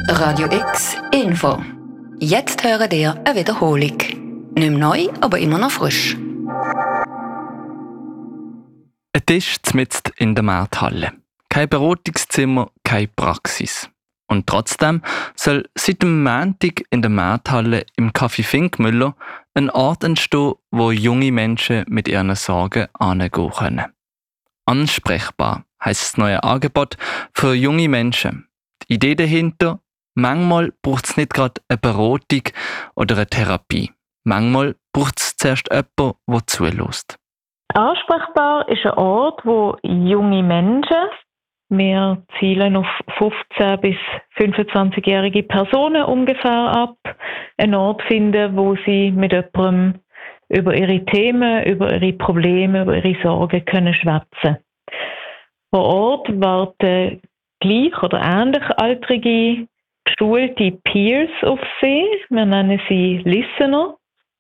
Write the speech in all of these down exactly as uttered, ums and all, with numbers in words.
Radio X Info. Jetzt hören ihr eine Wiederholung. Nicht mehr neu, aber immer noch frisch. Ein Tisch mitten in der Markthalle. Kein Beratungszimmer, keine Praxis. Und trotzdem soll seit dem Montag in der Markthalle im Café Finkmüller ein Ort entstehen, wo junge Menschen mit ihren Sorgen hingehen können. Ansprechbar heisst das neue Angebot für junge Menschen. Die Idee dahinter: manchmal braucht es nicht gerade eine Beratung oder eine Therapie. Manchmal braucht es zuerst jemanden, der zulässt. Ansprechbar ist ein Ort, wo junge Menschen, wir zielen auf fünfzehn- bis fünfundzwanzigjährige Personen ungefähr ab, einen Ort finden, wo sie mit jemandem über ihre Themen, über ihre Probleme, über ihre Sorgen können schwätzen. Vor Ort warten gleich oder ähnlich alterige, geschulte Peers auf sie. Wir nennen sie Listener.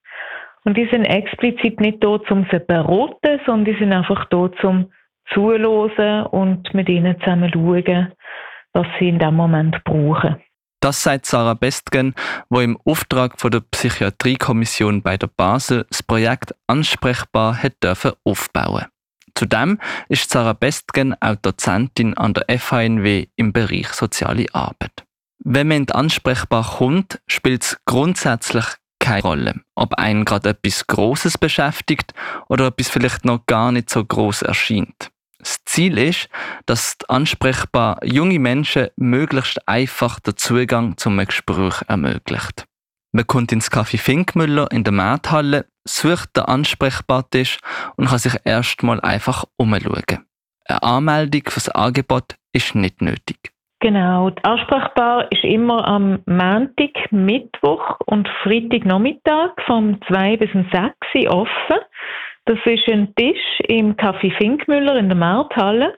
Und die sind explizit nicht da, um sie zu beraten, sondern die sind einfach da, um zuzuhören und mit ihnen zusammen schauen, was sie in diesem Moment brauchen. Das sagt Sarah Bestgen, die im Auftrag von der Psychiatriekommission bei der Basel das Projekt Ansprechbar hat dürfen aufbauen. Zudem ist Sarah Bestgen auch Dozentin an der F H N W im Bereich Soziale Arbeit. Wenn man in die Ansprechbar kommt, spielt es grundsätzlich keine Rolle, ob einen gerade etwas Grosses beschäftigt oder etwas vielleicht noch gar nicht so gross erscheint. Das Ziel ist, dass die Ansprechbar junge Menschen möglichst einfach den Zugang zum Gespräch ermöglicht. Man kommt ins Café Finkmüller in der Markthalle, sucht den Ansprechbartisch und kann sich erstmal einfach umschauen. Eine Anmeldung für das Angebot ist nicht nötig. Genau, die Ansprechbar ist immer am Montag, Mittwoch und Freitagnachmittag vom zwei bis um sechs Uhr offen. Das ist ein Tisch im Café Finkmüller in der Markthalle.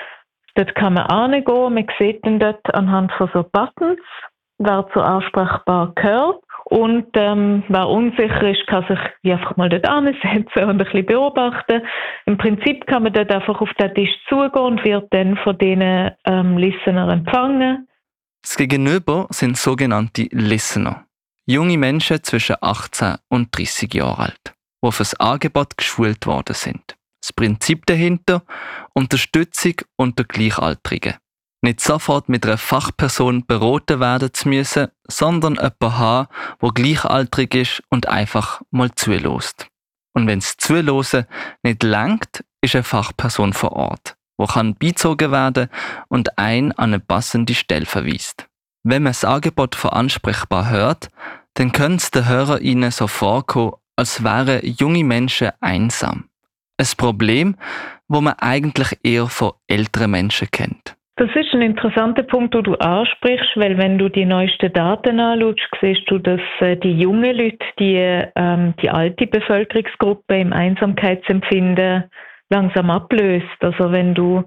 Dort kann man hingehen, man sieht dann dort anhand von so Buttons, wer zur Ansprechbar gehört. Und ähm, wer unsicher ist, kann sich wie einfach mal dort hinsetzen und ein bisschen beobachten. Im Prinzip kann man dort einfach auf den Tisch zugehen und wird dann von diesen ähm, Listener empfangen. Das Gegenüber sind sogenannte Listener. Junge Menschen zwischen achtzehn und dreißig Jahren alt, die für das Angebot geschult worden sind. Das Prinzip dahinter: Unterstützung unter Gleichaltrigen. Nicht sofort mit einer Fachperson beraten werden zu müssen, sondern jemanden haben, der gleichaltrig ist und einfach mal zulässt. Und wenn das Zuhören nicht reicht, ist eine Fachperson vor Ort, die kann beizogen werden und einen an eine passende Stelle verweist. Wenn man das Angebot von Ansprechbar hört, dann können es den HörerInnen so vorkommen, als wären junge Menschen einsam. Ein Problem, das man eigentlich eher von älteren Menschen kennt. Das ist ein interessanter Punkt, den du ansprichst, weil wenn du die neuesten Daten anschaust, siehst du, dass äh, die jungen Leute die, ähm, die alte Bevölkerungsgruppe im Einsamkeitsempfinden langsam ablöst. Also wenn du,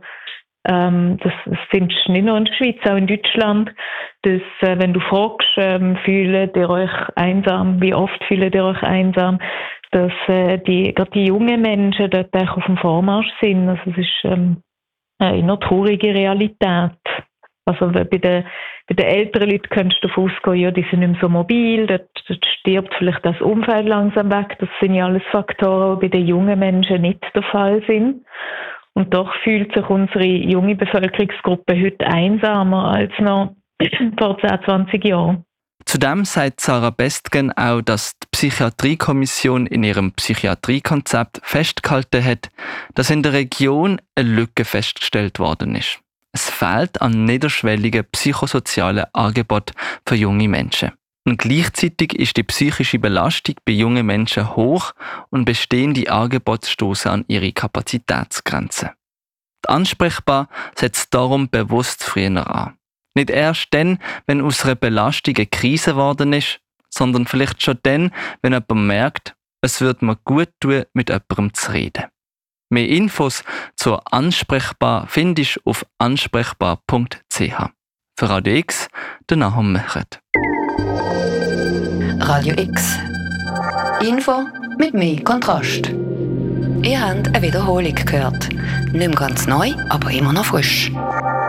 ähm, das, das findest du nicht nur in der Schweiz, auch in Deutschland, dass äh, wenn du fragst, ähm, fühlt ihr euch einsam, wie oft fühlt ihr euch einsam, dass äh, die, gerade die jungen Menschen dort auch auf dem Vormarsch sind. Also es ist ähm, eine traurige Realität. Also bei den, bei den älteren Leuten könntest du davon ausgehen, ja, die sind nicht mehr so mobil, dort, dort stirbt vielleicht das Umfeld langsam weg. Das sind ja alles Faktoren, die bei den jungen Menschen nicht der Fall sind. Und doch fühlt sich unsere junge Bevölkerungsgruppe heute einsamer als noch vor zehn, zwanzig Jahren. Zudem sagt Sarah Bestgen auch, dass die Psychiatriekommission in ihrem Psychiatriekonzept festgehalten hat, dass in der Region eine Lücke festgestellt worden ist. Es fehlt an niederschwelligen psychosozialen Angeboten für junge Menschen. Und gleichzeitig ist die psychische Belastung bei jungen Menschen hoch und bestehende Angebote stoßen an ihre Kapazitätsgrenzen. Die Ansprechbar setzt darum bewusst früher an. Nicht erst dann, wenn aus einer Belastung eine Krise geworden ist, sondern vielleicht schon dann, wenn jemand merkt, es würde mir gut tun, mit jemandem zu reden. Mehr Infos zur Ansprechbar findest du auf ansprechbar punkt c h. Für Radio X, der Nahum Mechert. Radio X Info mit mehr Kontrast. Ihr habt eine Wiederholung gehört. Nicht mehr ganz neu, aber immer noch frisch.